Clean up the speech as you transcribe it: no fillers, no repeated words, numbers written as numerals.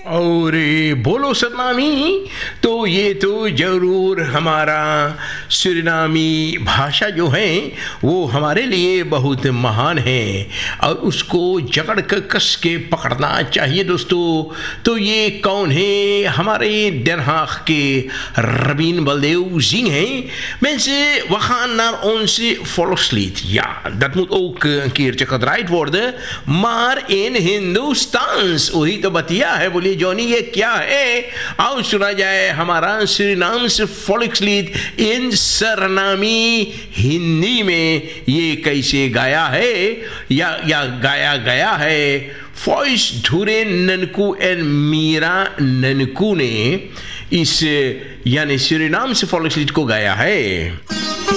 और बोलो सतनामी। तो ये तो जरूर हमारा सुरिनामी भाषा जो है वो हमारे लिए बहुत महान है और उसको जकड़ कर कस के पकड़ना चाहिए दोस्तों। तो ये कौन है? हमारे Den Haag के Rabin Baldew zingen. Mensen, we gaan naar onze volkslied. Ja, dat moet ook een keertje gedraaid worden, maar in Hindoestaans. वही तो बतिया है। बोलिए जॉनी ये क्या है? आओ सुना जाए हमारा सूरीनाम्स फोल्क्सलीड इन सरनामी हिंदी में। ये कैसे गाया है या गाया गया है? फॉइस धुरे ननकू एंड मीरा ननकू ने इस यानी सूरीनाम्स फोल्क्सलीड को गाया है।